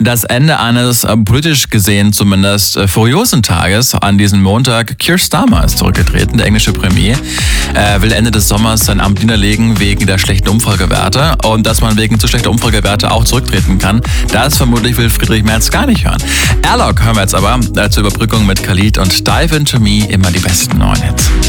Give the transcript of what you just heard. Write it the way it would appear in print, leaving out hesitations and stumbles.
das Ende eines politisch gesehen zumindest furiosen Tages an diesem Montag. Keir Starmer ist zurückgetreten, der englische Premier. Er will Ende des Sommers sein Amt niederlegen wegen der schlechten Umfragewerte. Und dass man wegen zu schlechter Umfragewerte auch zurücktreten kann, das vermutlich will Friedrich Merz gar nicht hören. Airlock hören wir jetzt aber zur Überbrückung mit Khalid und Dive Into Me, immer die besten neuen Hits.